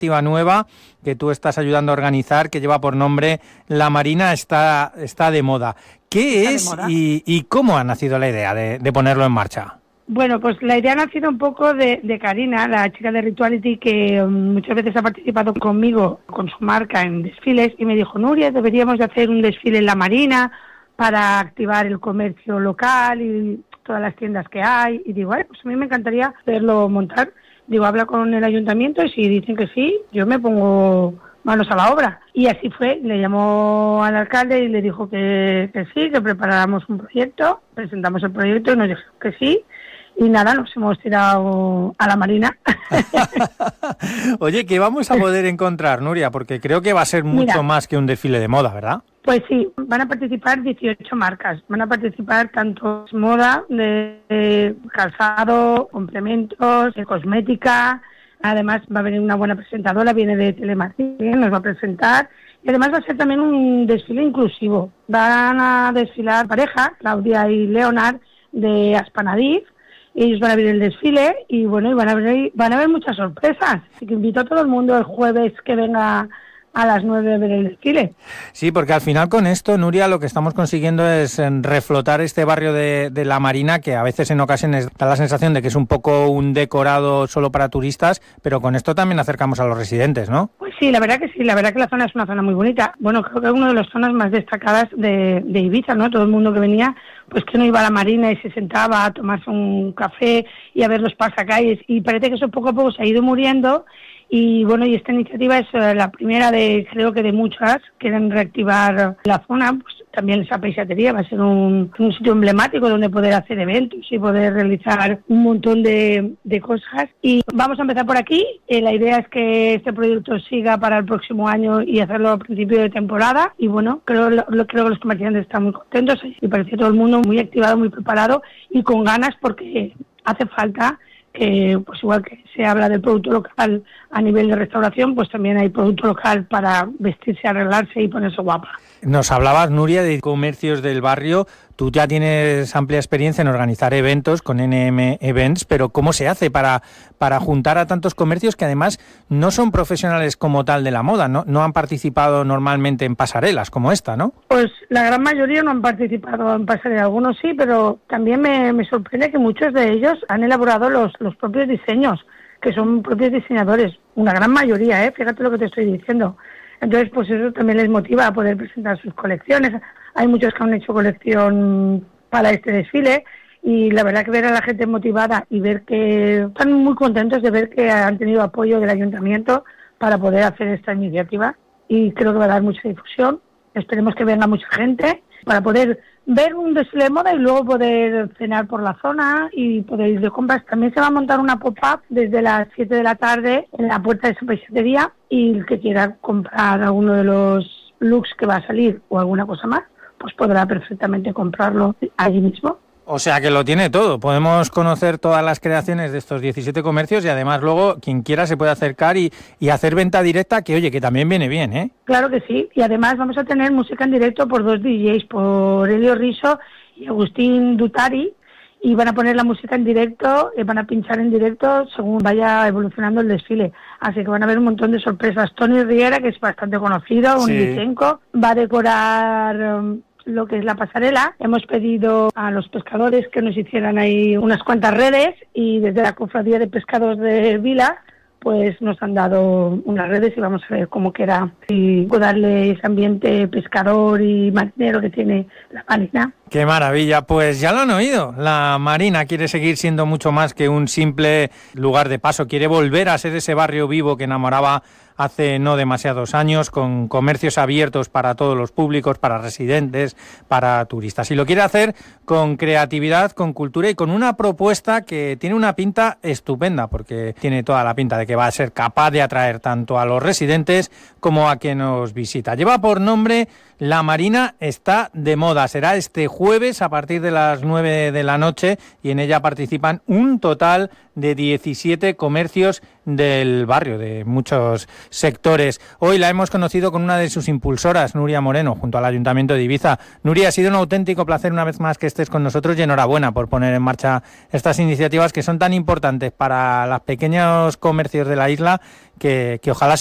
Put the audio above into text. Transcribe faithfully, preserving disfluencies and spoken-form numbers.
iniciativa nueva que tú estás ayudando a organizar, que lleva por nombre La Marina está, está de moda. ¿Qué está es de moda. Y, y cómo ha nacido la idea de, de ponerlo en marcha? Bueno, pues la idea ha nacido un poco de, de Karina, la chica de Rituality, que um, muchas veces ha participado conmigo, con su marca, en desfiles, y me dijo, Nuria, deberíamos de hacer un desfile en La Marina para activar el comercio local y todas las tiendas que hay. Y digo, ay, pues a mí me encantaría verlo montar. Digo, habla con el ayuntamiento y si dicen que sí, yo me pongo manos a la obra. Y así fue, le llamó al alcalde y le dijo que, que sí, que preparáramos un proyecto, presentamos el proyecto y nos dijo que sí. Y nada, nos hemos tirado a La Marina. Oye, ¿qué vamos a poder encontrar, Nuria? Porque creo que va a ser mucho Mira, más que un desfile de moda, ¿verdad? Pues sí, van a participar dieciocho marcas. Van a participar tanto moda, de, de calzado, complementos, de cosmética. Además va a venir una buena presentadora, viene de Telemadrid, nos va a presentar. Y además va a ser también un desfile inclusivo. Van a desfilar pareja, Claudia y Leonard, de Aspanadif. Ellos van a ver el desfile y bueno, y van a ver, van a ver muchas sorpresas. Así que invito a todo el mundo el jueves que venga a las nueve a ver el desfile. Sí, porque al final con esto, Nuria, lo que estamos consiguiendo es reflotar este barrio de, de La Marina, que a veces en ocasiones da la sensación de que es un poco un decorado solo para turistas, pero con esto también acercamos a los residentes, ¿no? Pues sí, la verdad que sí, la verdad que la zona es una zona muy bonita. Bueno, creo que es una de las zonas más destacadas de, de Ibiza, ¿no? Todo el mundo que venía, pues que no iba a La Marina y se sentaba a tomarse un café y a ver los pasacalles, y parece que eso poco a poco se ha ido muriendo. Y bueno, y esta iniciativa es uh, la primera de, creo que de muchas, quieren reactivar la zona, pues también esa paisatería va a ser un, un sitio emblemático donde poder hacer eventos y poder realizar un montón de, de cosas. Y vamos a empezar por aquí, eh, la idea es que este proyecto siga para el próximo año y hacerlo a principio de temporada, y bueno, creo, lo, creo que los comerciantes están muy contentos y parece todo el mundo muy activado, muy preparado y con ganas, porque hace falta que, pues igual que se habla del producto local a nivel de restauración, pues también hay producto local para vestirse, arreglarse y ponerse guapa. Nos hablabas, Nuria, de comercios del barrio. Tú ya tienes amplia experiencia en organizar eventos con N M Events, pero ¿cómo se hace para, para juntar a tantos comercios que además no son profesionales como tal de la moda, ¿no? No han participado normalmente en pasarelas como esta, ¿no? Pues la gran mayoría no han participado en pasarelas, algunos sí, pero también me, me sorprende que muchos de ellos han elaborado los, los propios diseños, que son propios diseñadores, una gran mayoría, ¿eh? Fíjate lo que te estoy diciendo. Entonces, pues eso también les motiva a poder presentar sus colecciones. Hay muchos que han hecho colección para este desfile y la verdad que ver a la gente motivada y ver que están muy contentos de ver que han tenido apoyo del ayuntamiento para poder hacer esta iniciativa, y creo que va a dar mucha difusión. Esperemos que venga mucha gente para poder ver un desfile de moda y luego poder cenar por la zona y poder ir de compras. También se va a montar una pop-up desde las siete de la tarde en la puerta de esa paisatería, y el que quiera comprar alguno de los looks que va a salir o alguna cosa más, pues podrá perfectamente comprarlo allí mismo. O sea que lo tiene todo. Podemos conocer todas las creaciones de estos diecisiete comercios y además luego quien quiera se puede acercar y, y hacer venta directa, que oye, que también viene bien, ¿eh? Claro que sí. Y además vamos a tener música en directo por dos D Js, por Elio Riso y Agustín Dutari, y van a poner la música en directo, y van a pinchar en directo según vaya evolucionando el desfile. Así que van a haber un montón de sorpresas. Tony Riera, que es bastante conocido, un Lichenko, va a decorar Um, lo que es la pasarela. Hemos pedido a los pescadores que nos hicieran ahí unas cuantas redes, y desde la Cofradía de Pescados de Vila pues nos han dado unas redes y vamos a ver cómo queda, y darle ese ambiente pescador y marinero que tiene La Marina. ¡Qué maravilla! Pues ya lo han oído. La Marina quiere seguir siendo mucho más que un simple lugar de paso. Quiere volver a ser ese barrio vivo que enamoraba hace no demasiados años, con comercios abiertos para todos los públicos, para residentes, para turistas. Y lo quiere hacer con creatividad, con cultura y con una propuesta que tiene una pinta estupenda, porque tiene toda la pinta de que va a ser capaz de atraer tanto a los residentes como a quien nos visita. Lleva por nombre La Marina está de moda. Será este jueves a partir de las nueve de la noche y en ella participan un total de diecisiete comercios del barrio, de muchos sectores. Hoy la hemos conocido con una de sus impulsoras, Nuria Moreno, junto al Ayuntamiento de Ibiza. Nuria, ha sido un auténtico placer una vez más que estés con nosotros y enhorabuena por poner en marcha estas iniciativas que son tan importantes para los pequeños comercios de la isla que, que ojalá